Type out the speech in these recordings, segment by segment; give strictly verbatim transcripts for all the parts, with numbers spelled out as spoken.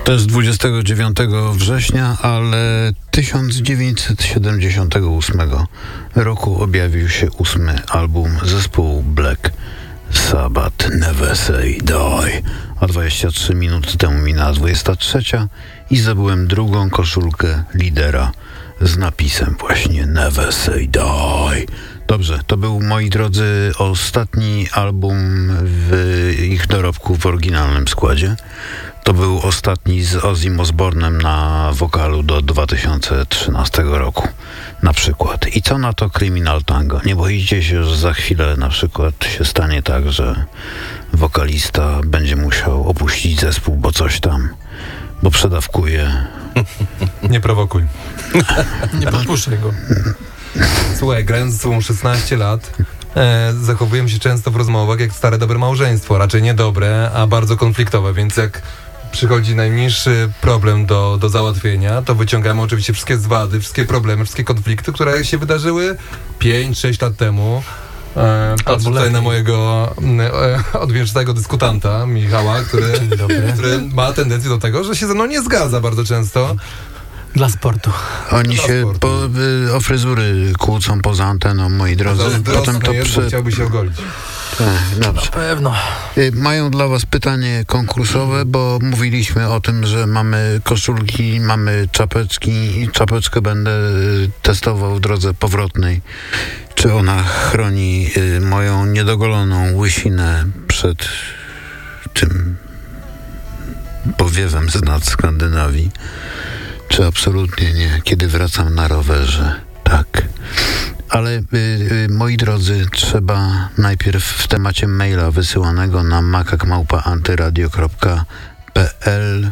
To jest dwudziestego dziewiątego września, ale tysiąc dziewięćset siedemdziesiątego ósmego roku objawił się ósmy album zespołu Black Sabbath, Never Say Die. A dwadzieścia trzy minuty temu minęła dwudziesta trzecia i zdobyłem drugą koszulkę lidera z napisem właśnie Never Say Die. Dobrze, to był, moi drodzy, ostatni album w ich dorobku w oryginalnym składzie. To był ostatni z Ozzym Osbournem na wokalu do dwa tysiące trzynastego roku na przykład. I co na to Criminal Tango? Nie boicie się, że za chwilę na przykład się stanie tak, że wokalista będzie musiał opuścić zespół, bo coś tam, bo przedawkuje? Nie prowokuj. Nie podpuszczaj go. Słuchaj, grając ze sobą szesnaście lat, e, zachowujemy się często w rozmowach jak stare dobre małżeństwo. Raczej nie dobre, a bardzo konfliktowe, więc jak przychodzi najmniejszy problem do, do załatwienia, to wyciągamy oczywiście wszystkie zwady, wszystkie problemy, wszystkie konflikty, które się wydarzyły pięć sześć lat temu. E, patrzę tutaj na mojego e, odwiecznego dyskutanta, Michała, który, który ma tendencję do tego, że się ze mną nie zgadza bardzo często. Dla sportu. Oni Dla się sportu. Po, y, o fryzury kłócą poza anteną, moi drodzy. Potem to jest, prze... chciałby się ogolić. Tak, dobrze. Na pewno. Y, mają dla was pytanie konkursowe, bo mówiliśmy o tym, że mamy koszulki, mamy czapeczki i czapeczkę będę y, testował w drodze powrotnej. Czy ona chroni y, moją niedogoloną łysinę przed tym powiewem z nad Skandynawii? Czy absolutnie nie, kiedy wracam na rowerze? Tak. Ale y, y, moi drodzy, trzeba najpierw w temacie maila wysyłanego na makak małpa antyradio kropka p l.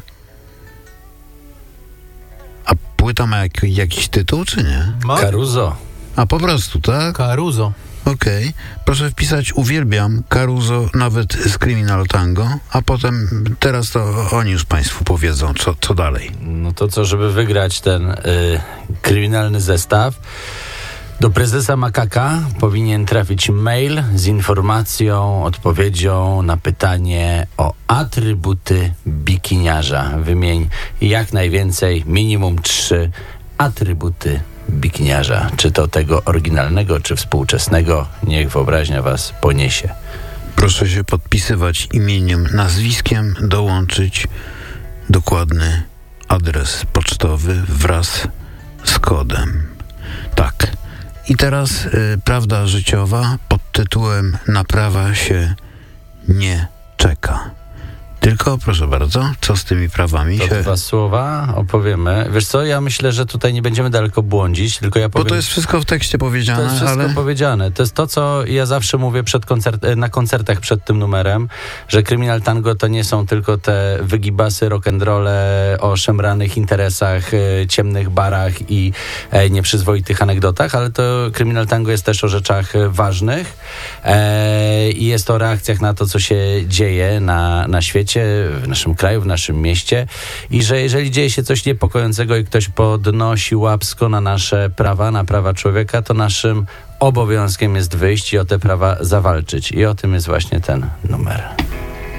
A płyta ma jak, jakiś tytuł, czy nie? Ma? Caruso. A po prostu, tak? Caruso. Okej. Okay. Proszę wpisać uwielbiam Caruso nawet z Criminal Tango, a potem teraz to oni już państwu powiedzą, co, co dalej. No to co, żeby wygrać ten y, kryminalny zestaw, do prezesa Makaka powinien trafić mail z informacją, odpowiedzią na pytanie o atrybuty bikiniarza. Wymień jak najwięcej, minimum trzy atrybuty bikiniarza. Czy to tego oryginalnego, czy współczesnego, niech wyobraźnia was poniesie. Proszę się podpisywać imieniem, nazwiskiem, dołączyć dokładny adres pocztowy wraz z kodem. Tak. I teraz y, prawda życiowa pod tytułem Naprawa się nie czeka. Tylko, proszę bardzo, co z tymi prawami To się... dwa słowa opowiemy. Wiesz co, ja myślę, że tutaj nie będziemy daleko błądzić, tylko ja powiem... Bo to jest wszystko w tekście powiedziane, To jest wszystko ale... powiedziane. To jest to, co ja zawsze mówię przed koncert, na koncertach przed tym numerem, że Criminal Tango to nie są tylko te wygibasy, rock'n'rolle o szemranych interesach, e, ciemnych barach i e, nieprzyzwoitych anegdotach, ale to Criminal Tango jest też o rzeczach e, ważnych e, i jest o reakcjach na to, co się dzieje na, na świecie, w naszym kraju, w naszym mieście i że jeżeli dzieje się coś niepokojącego i ktoś podnosi łapsko na nasze prawa, na prawa człowieka, to naszym obowiązkiem jest wyjść i o te prawa zawalczyć. I o tym jest właśnie ten numer.